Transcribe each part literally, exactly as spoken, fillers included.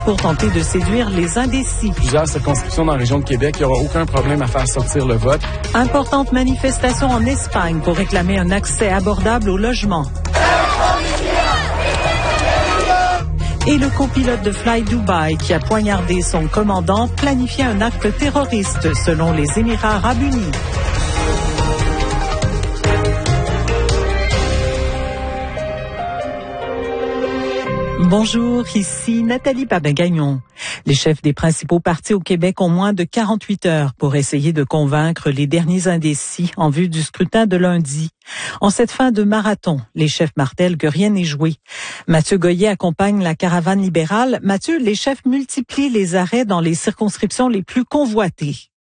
pour tenter de séduire les indécis. Plusieurs circonscriptions dans la région de Québec, il n'y aura aucun problème à faire sortir le vote. Importante manifestation en Espagne pour réclamer un accès abordable au logement. Et le copilote de Fly Dubai qui a poignardé son commandant planifiait un acte terroriste selon les Émirats arabes unis. Bonjour, ici Nathalie Papin-Gagnon. Les chefs des principaux partis au Québec ont moins de quarante-huit heures pour essayer de convaincre les derniers indécis en vue du scrutin de lundi. En cette fin de marathon, les chefs martèlent que rien n'est joué. Mathieu Goyer accompagne la caravane libérale. Mathieu, les chefs multiplient les arrêts dans les circonscriptions les plus convoitées.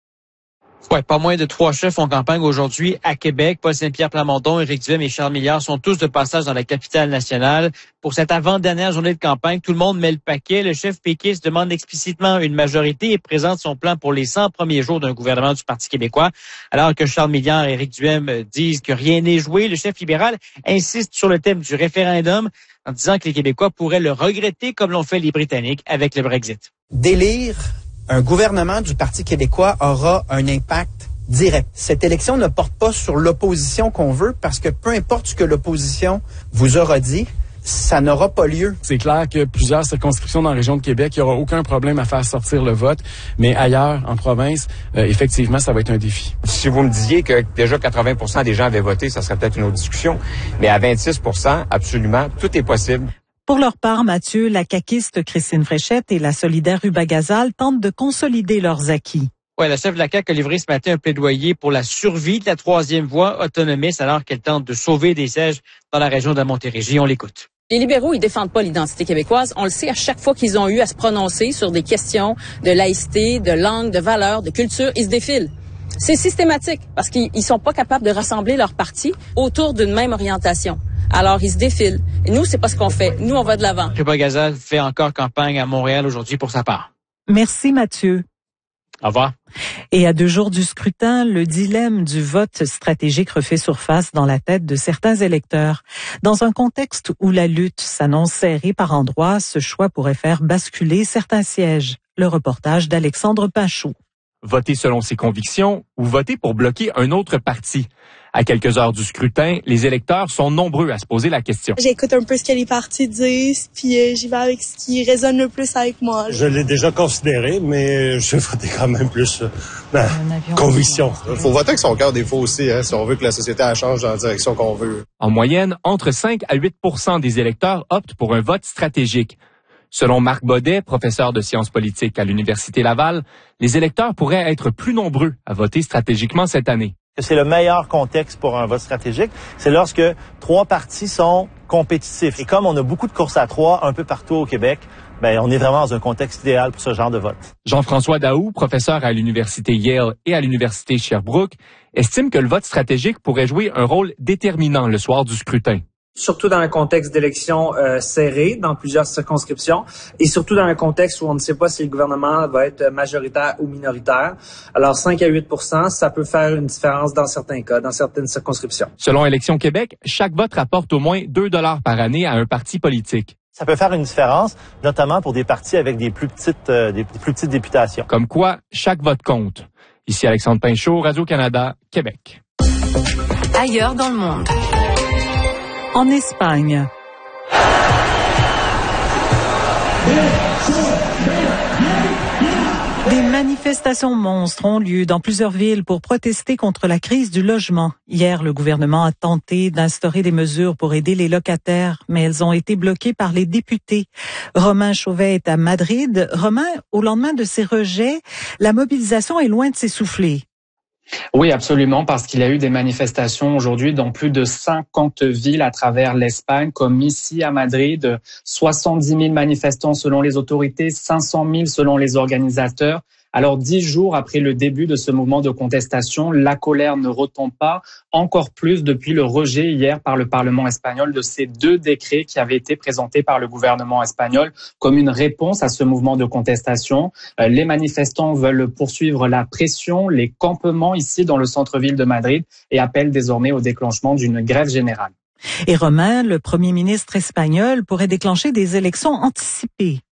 Ouais, pas moins de trois chefs en campagne aujourd'hui à Québec. Paul Saint-Pierre Plamondon, Éric Duhem et Charles Milliard sont tous de passage dans la capitale nationale. Pour cette avant-dernière journée de campagne, tout le monde met le paquet. Le chef péquiste demande explicitement une majorité et présente son plan pour les cent premiers jours d'un gouvernement du Parti québécois. Alors que Charles Milliard et Éric Duhem disent que rien n'est joué, le chef libéral insiste sur le thème du référendum en disant que les Québécois pourraient le regretter comme l'ont fait les Britanniques avec le Brexit. Délire. Un gouvernement du Parti québécois aura un impact direct. Cette élection ne porte pas sur l'opposition qu'on veut parce que peu importe ce que l'opposition vous aura dit, ça n'aura pas lieu. C'est clair que plusieurs circonscriptions dans la région de Québec, il n'y aura aucun problème à faire sortir le vote, mais ailleurs, en province, euh, effectivement, ça va être un défi. Si vous me disiez que déjà quatre-vingts pour cent des gens avaient voté, ça serait peut-être une autre discussion, mais à vingt-six pour cent, absolument, tout est possible. Pour leur part, Mathieu, la caquiste Christine Fréchette et la solidaire Ruba Gazal tentent de consolider leurs acquis. Ouais, la chef de la C A Q a livré ce matin un plaidoyer pour la survie de la troisième voie autonomiste alors qu'elle tente de sauver des sièges dans la région de la Montérégie. On l'écoute. Les libéraux, ils défendent pas l'identité québécoise. On le sait, à chaque fois qu'ils ont eu à se prononcer sur des questions de laïcité, de langue, de valeurs, de culture, ils se défilent. C'est systématique parce qu'ils sont pas capables de rassembler leur parti autour d'une même orientation. Alors, ils se défilent. Et nous, c'est pas ce qu'on fait. Nous, on va de l'avant. Ruba Gazal fait encore campagne à Montréal aujourd'hui pour sa part. Merci, Mathieu. Au revoir. Et à deux jours du scrutin, le dilemme du vote stratégique refait surface dans la tête de certains électeurs. Dans un contexte où la lutte s'annonce serrée par endroits, ce choix pourrait faire basculer certains sièges. Le reportage d'Alexandre Pinchot. Voter selon ses convictions ou voter pour bloquer un autre parti. À quelques heures du scrutin, les électeurs sont nombreux à se poser la question. J'écoute un peu ce que les partis disent, puis euh, j'y vais avec ce qui résonne le plus avec moi. Je l'ai déjà considéré, mais je vais voter quand même plus euh, ben, conviction. Il faut voter avec son cœur des fois aussi, hein, si on veut que la société elle change dans la direction qu'on veut. En moyenne, entre cinq à huit pour cent des électeurs optent pour un vote stratégique. Selon Marc Baudet, professeur de sciences politiques à l'Université Laval, les électeurs pourraient être plus nombreux à voter stratégiquement cette année. C'est le meilleur contexte pour un vote stratégique. C'est lorsque trois partis sont compétitifs. Et comme on a beaucoup de courses à trois un peu partout au Québec, ben on est vraiment dans un contexte idéal pour ce genre de vote. Jean-François Daou, professeur à l'Université Yale et à l'Université Sherbrooke, estime que le vote stratégique pourrait jouer un rôle déterminant le soir du scrutin. Surtout dans un contexte d'élection euh, serré dans plusieurs circonscriptions et surtout dans un contexte où on ne sait pas si le gouvernement va être majoritaire ou minoritaire. Alors cinq à huit pour cent, ça peut faire une différence dans certains cas, dans certaines circonscriptions. Selon Élections Québec, chaque vote rapporte au moins deux dollars par année à un parti politique. Ça peut faire une différence, notamment pour des partis avec des plus petites, euh, des plus petites députations. Comme quoi, chaque vote compte. Ici Alexandre Pinchot, Radio-Canada, Québec. Ailleurs dans le monde. En Espagne. Des manifestations monstres ont lieu dans plusieurs villes pour protester contre la crise du logement. Hier, le gouvernement a tenté d'instaurer des mesures pour aider les locataires, mais elles ont été bloquées par les députés. Romain Chauvet est à Madrid. Romain, au lendemain de ces rejets, la mobilisation est loin de s'essouffler. Oui, absolument, parce qu'il y a eu des manifestations aujourd'hui dans plus de cinquante villes à travers l'Espagne, comme ici à Madrid, soixante-dix mille manifestants selon les autorités, cinq cent mille selon les organisateurs. Alors, dix jours après le début de ce mouvement de contestation, la colère ne retombe pas, encore plus depuis le rejet hier par le Parlement espagnol de ces deux décrets qui avaient été présentés par le gouvernement espagnol comme une réponse à ce mouvement de contestation. Les manifestants veulent poursuivre la pression, les campements ici dans le centre-ville de Madrid et appellent désormais au déclenchement d'une grève générale. Et Romain, le Premier ministre espagnol, pourrait déclencher des élections anticipées.